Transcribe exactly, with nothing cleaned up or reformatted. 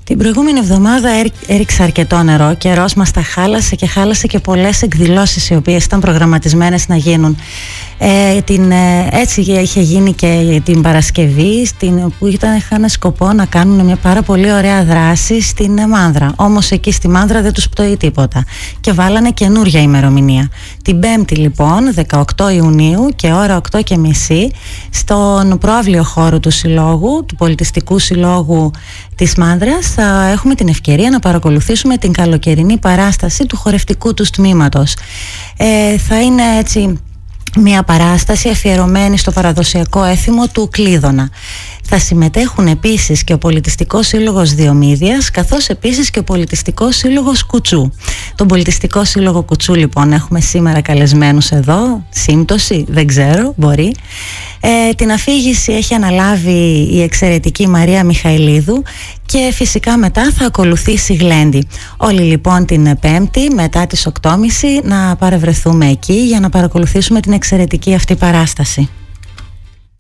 Την προηγούμενη εβδομάδα έριξε αρκετό νερό, καιρός μας τα χάλασε και χάλασε και πολλές εκδηλώσεις οι οποίες ήταν προγραμματισμένες να γίνουν. Ε, την, ε, έτσι είχε γίνει και την Παρασκευή, στην, που ήταν, είχαν σκοπό να κάνουν μια πάρα πολύ ωραία δράση στην ε, Μάνδρα. Όμως εκεί στη Μάνδρα δεν τους πτωεί τίποτα και βάλανε καινούρια ημερομηνία. Την Πέμπτη λοιπόν, δεκαοκτώ Ιουνίου και ώρα οκτώ και μισή, στον προαύλιο χώρο του Συλλόγου, του Πολιτιστικού Συλλόγου της Μάνδρας, θα έχουμε την ευκαιρία να παρακολουθήσουμε την καλοκαιρινή παράσταση του χορευτικού τους τμήματος. Ε, θα είναι έτσι μια παράσταση αφιερωμένη στο παραδοσιακό έθιμο του Κλείδωνα. Θα συμμετέχουν επίσης και ο Πολιτιστικός Σύλλογος Διομήδιας, καθώς επίσης και ο Πολιτιστικός Σύλλογος Κουτσού. Τον Πολιτιστικό Σύλλογο Κουτσού λοιπόν έχουμε σήμερα καλεσμένους εδώ, σύμπτωση, δεν ξέρω, μπορεί. Ε, την αφήγηση έχει αναλάβει η εξαιρετική Μαρία Μιχαηλίδου και φυσικά μετά θα ακολουθήσει Γλέντι. Όλοι λοιπόν την Πέμπτη μετά τις οκτώ και μισή να παρευρεθούμε εκεί για να παρακολουθήσουμε την εξαιρετική αυτή παράσταση.